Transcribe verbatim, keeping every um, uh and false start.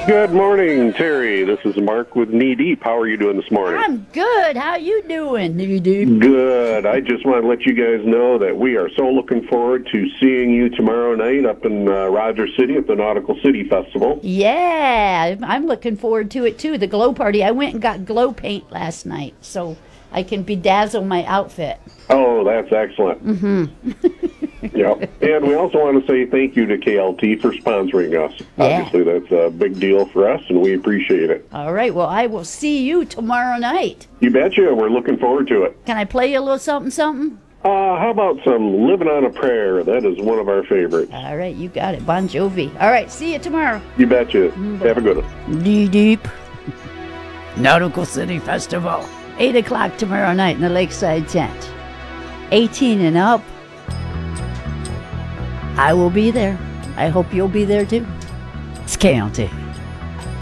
Good morning, Terry. This is Mark with Knee Deep. How are you doing this morning? I'm good. How you doing, Knee Deep? Good. I just want to let you guys know that we are so looking forward to seeing you tomorrow night up in uh, Rogers City at the Nautical City Festival. Yeah, I'm looking forward to it too. The glow party. I went and got glow paint last night, so I can bedazzle my outfit. Oh, that's excellent. Mm-hmm. Yeah. And we also want to say thank you to K L T for sponsoring us. Yeah. Obviously, that's a big deal for us, and we appreciate it. All right. Well, I will see you tomorrow night. You betcha. We're looking forward to it. Can I play you a little something, something? Uh, how about some Living on a Prayer? That is one of our favorites. All right. You got it. Bon Jovi. All right. See you tomorrow. You betcha. Mm, Have a good one. Knee Deep. Nautical City Festival. eight o'clock tomorrow night in the Lakeside Tent. eighteen and up. I will be there. I hope you'll be there too. It's K L T.